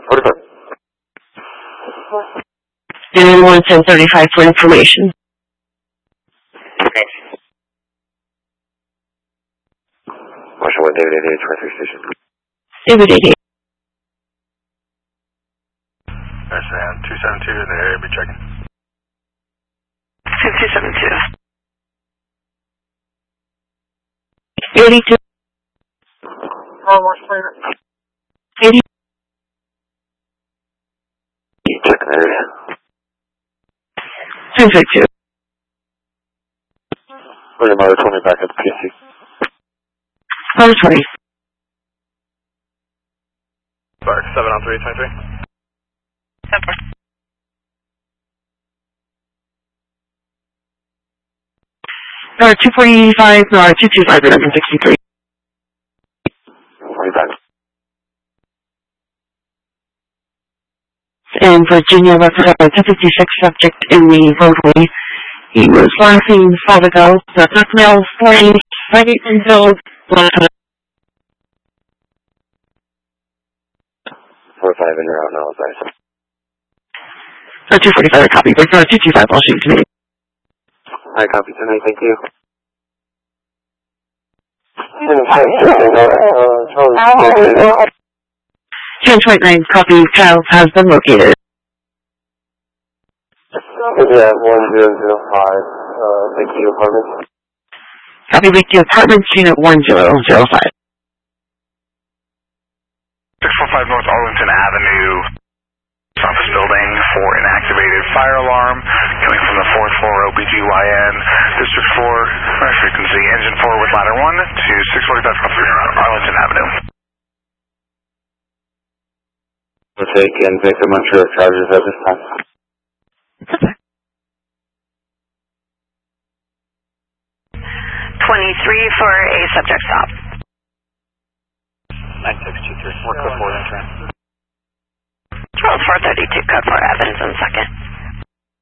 And 11035 for information. Okay. Marshal 1, David 88, 23 station. David 88. SAN 272 in the area, be checking. 272. 82. 80. Check the area. 262. William Mother 20 back at the PC. Number 20. Bark 7 on 323. 245, no, 225, 163. 45. In Virginia, record of a 256 subject in the roadway. He was laughing, saw the go, the duck nails, flying, fighting until 45 in your out now, guys. 245, copy. But 225, I'll shoot to me. I copy tonight, thank you. Change 29, copy, child has been located. Yeah, 1005, Lakeview Apartments. Copy, Lakeview Apartments, unit 1005. 645 North Arlington Avenue, office building for an activated fire alarm coming from the 4th floor OBGYN, District 4, frequency engine 4 with ladder 1 to 645 Arlington Avenue. We'll take in victim unsure of charges at this time. 23 for a subject stop. 9623, 4 code 4 entry. Charles 432, code 4, evidence in second.